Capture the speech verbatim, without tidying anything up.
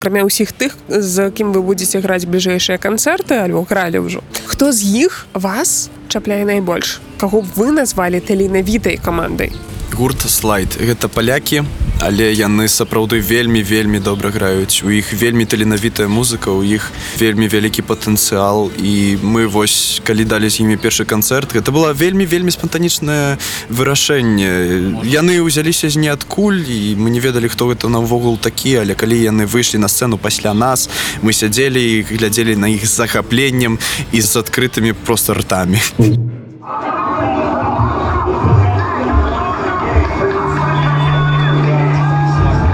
акрамя ўсіх тых, з кім вы будзеце граць бліжэйшыя канцэрты альбо гралі ўжо. Хто з іх вас чапляе найбольш? Каго б вы назвалі таленавітай камандай? Гурт Слайд. Гэта палякі, але яны сапраўды вельмі-вельмі добра граюць. У іх вельмі таленавітая музыка, у іх вельмі вялікі патэнцыял. І мы вось, калі далі з імі першы канцэрт, гэта было вельмі-вельмі спантанічнае вырашэнне. Яны ўзяліся з ніадкуль, і мы не ведалі, хто гэта навогул такі, але калі яны выйшлі на сцэну пасля нас, мы сядзелі і глядзелі на іх з захапленнем і з адкрытымі проста ртамі.